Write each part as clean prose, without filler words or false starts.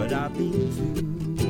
but I've been through.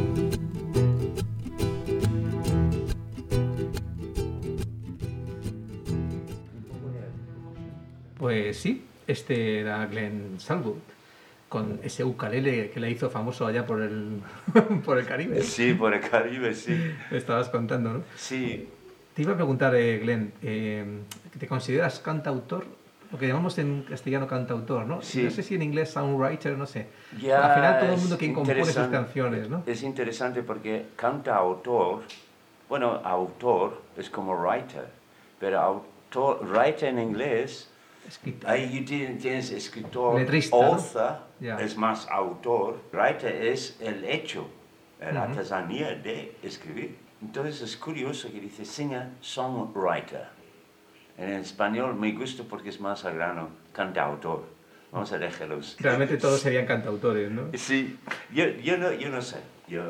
Pues sí, este era Glenn Salwood, con ese ukelele que le hizo famoso allá por el, por el Caribe. Sí, por el Caribe, sí. Me estabas contando, ¿no? Sí. Te iba a preguntar, Glenn, ¿te consideras cantautor? Lo que llamamos en castellano cantautor, ¿no? Sí. No sé si en inglés songwriter, no sé. Ya, al final todo el mundo quien compone sus interesante. canciones, ¿no? Es interesante porque cantautor, bueno, autor es como writer, pero autor, writer en inglés, Escritor. ahí tienes escritor, Letrista, author, ¿no? Ya. es más autor, writer es el hecho, la Ujú. artesanía de escribir. Entonces es curioso que dice singer-songwriter. En español me gusta porque es más al grano, cantautor. Vamos a dejarlos. Realmente todos serían cantautores, ¿no? Sí, yo no sé.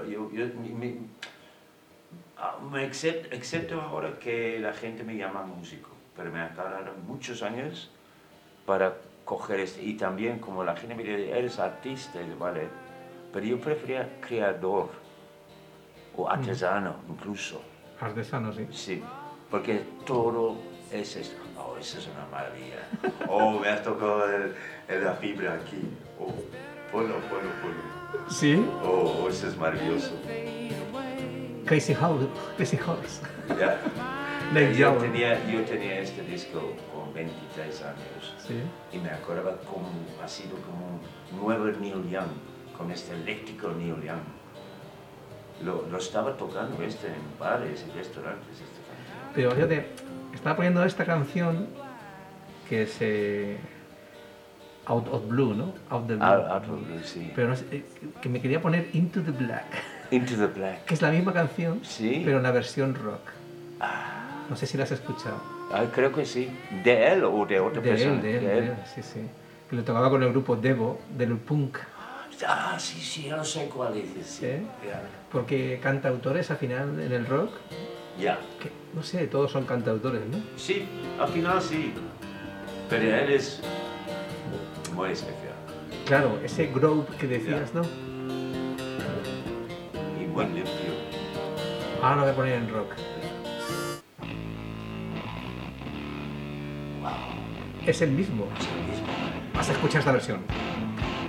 Me excepto ahora que la gente me llama músico, pero me ha tardado muchos años para coger este. Y también como la gente me dice, eres artista, vale, pero yo prefería creador o artesano incluso. Artesano, sí. Sí, porque todo es esto. Oh, eso es una maravilla. Oh, me has tocado la fibra aquí. Oh, ponlo. ¿Sí? Oh, eso es maravilloso. Crazy Horse. Ya. Nate Yo Young. tenía este disco con 23 años Sí. y me acordaba cómo ha sido como un nuevo Neil Young, con este eléctrico Neil Young. Lo estaba tocando en bares y restaurantes. Pero fíjate, estaba poniendo esta canción que es Out of Blue, ¿no? Out the Blue. Out of Blue, sí. Pero no sé, que me quería poner Into the Black, Into the Black. que es la misma canción, Sí. pero en la versión rock. No sé si la has escuchado. Creo que sí. ¿De él o de otra persona? De él, sí. Que lo tocaba con el grupo Devo, del punk. Sí, yo no sé cuál es. Sí. ¿Eh? Ya. Porque cantautores al final en el rock, Ya. que no sé, todos son cantautores, ¿no? Sí, al final sí. Pero él es muy especial. Claro, ese groove que decías, ¿no? Y muy limpio. Ahora lo voy a poner en rock. Wow. Es el mismo. Es el mismo. Vas a escuchar esta versión.